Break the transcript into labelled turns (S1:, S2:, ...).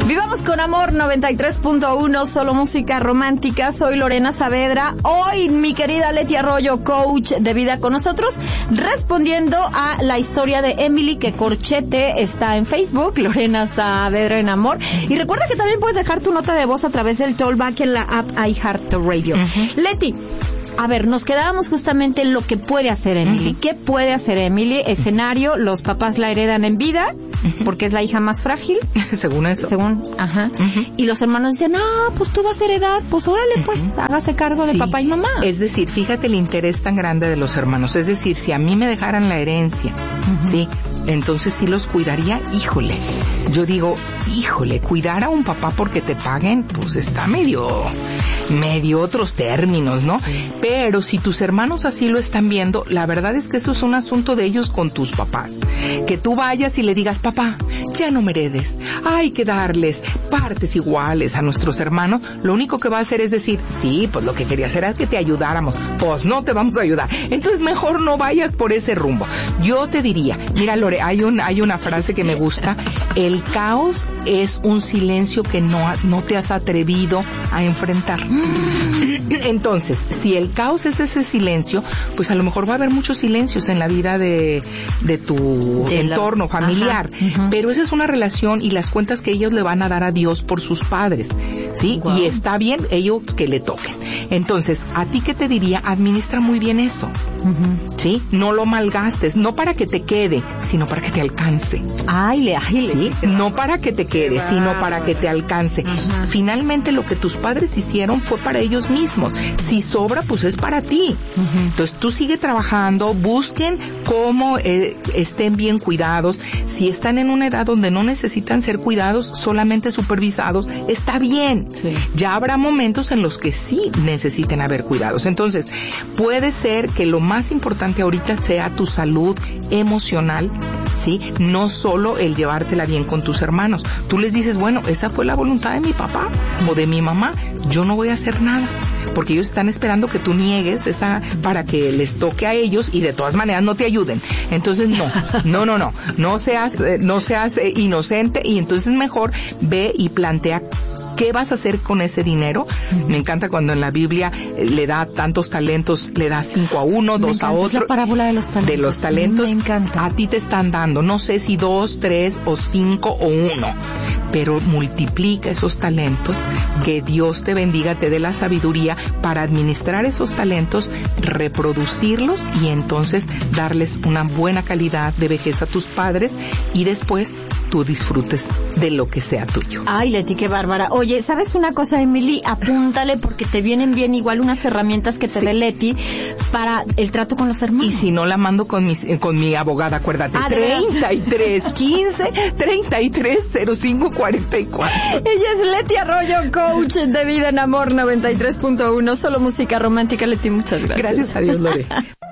S1: Vivamos con amor, 93.1, solo música romántica. Soy Lorena Saavedra. Hoy mi querida Leti Arroyo, coach de vida, con nosotros, respondiendo a la historia de Emily, que corchete está en Facebook, Lorena Saavedra en amor. Y recuerda que también puedes dejar tu nota de voz a través del Tollback en la app iHeartRadio. Leti, a ver, nos quedábamos justamente en lo que puede hacer Emily. ¿Qué puede hacer Emily? Escenario, los papás la heredan en vida, porque es la hija más frágil.
S2: Según eso.
S1: Y los hermanos dicen, pues tú vas a heredar, pues órale, pues hágase cargo de papá y mamá.
S2: Es decir, fíjate el interés tan grande de los hermanos. Es decir, si a mí me dejaran la herencia, ¿sí? Entonces sí los cuidaría. Híjole, yo digo, cuidar a un papá porque te paguen, pues está medio otros términos, ¿no? Sí. Pero si tus hermanos así lo están viendo, la verdad es que eso es un asunto de ellos con tus papás. Que tú vayas y le digas, papá, ya no me heredes, hay que darles partes iguales a nuestros hermanos. Lo único que va a hacer es decir, sí, pues lo que quería hacer es que te ayudáramos, pues no te vamos a ayudar. Entonces mejor no vayas por ese rumbo. Yo te diría, mira Lore, hay una frase que me gusta, el caos es un silencio que no te has atrevido a enfrentar. Entonces, si el caos es ese silencio, pues a lo mejor va a haber muchos silencios en la vida de tu entorno familiar. Pero esa es una relación y las cuentas que ellos le van a dar a Dios por sus padres, ¿sí? Wow. Y está bien ellos que le toquen. Entonces, a ti que te diría, administra muy bien eso, ¿sí? No lo malgastes, no para que te quede, sino para que te alcance. ¿Sí? No para que te quede, sino para que te alcance. Finalmente, lo que tus padres hicieron fue para ellos mismos. Si sobra, pues es para ti. Entonces, tú sigue trabajando, busquen cómo estén bien cuidados. Si están en una edad donde no necesitan ser cuidados, solamente supervisados, está bien. Sí. Ya habrá momentos en los que sí necesiten haber cuidados. Entonces, puede ser que lo más importante ahorita sea tu salud emocional, ¿sí? No solo el llevártela bien con tus hermanos. Tú les dices, bueno, esa fue la voluntad de mi papá o de mi mamá, yo no voy a hacer nada, porque ellos están esperando que tú niegues esa para que les toque a ellos y de todas maneras no te ayuden. Entonces no seas inocente, y entonces mejor ve y plantea ¿qué vas a hacer con ese dinero? Me encanta cuando en la Biblia le da tantos talentos, le da 5 a uno, 2 a otro. Es
S1: la parábola de los talentos.
S2: De los talentos.
S1: Me encanta.
S2: A ti te están dando, no sé si 2, 3 o 5 o 1, pero multiplica esos talentos, que Dios te bendiga, te dé la sabiduría para administrar esos talentos, reproducirlos y entonces darles una buena calidad de vejez a tus padres y después tú disfrutes de lo que sea tuyo.
S1: Ay, Leti, qué bárbara. Oye, ¿sabes una cosa, Emily? Apúntale, porque te vienen bien igual unas herramientas que te dé Leti para el trato con los hermanos.
S2: Y si no, la mando con mi abogada, acuérdate. 33 15 33 05 44.
S1: Ella es Leti Arroyo, coach de vida en amor, 93.1, solo música romántica. Leti, muchas gracias.
S2: Gracias a Dios, Lore.